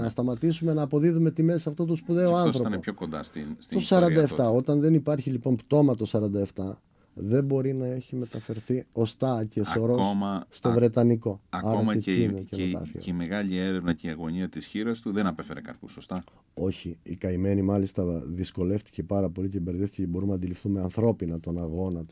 Να σταματήσουμε να αποδίδουμε τιμές σε αυτό το σπουδαίο αυτός άνθρωπο. ήταν πιο κοντά στην Το ιστορία 47, τότε. όταν δεν υπάρχει λοιπόν πτώμα το 47, δεν μπορεί να έχει μεταφερθεί οστά και σωρός στο Βρετανικό. Ακόμα Άρα και και η μεγάλη έρευνα και η αγωνία της χήρας του δεν απέφερε καρπούς, σωστά. Όχι, η καημένη μάλιστα δυσκολεύτηκε πάρα πολύ και μπερδεύτηκε και μπορούμε να αντιληφθούμε ανθρώπινα τον αγώνα